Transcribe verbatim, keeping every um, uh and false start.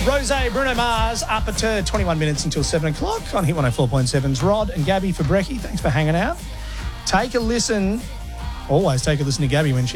Rose, Bruno Mars, up at uh, twenty-one minutes until seven o'clock on Hit one oh four point seven's Rod and Gabby for Brekkie. Thanks for hanging out. Take a listen, always take a listen to Gabby when she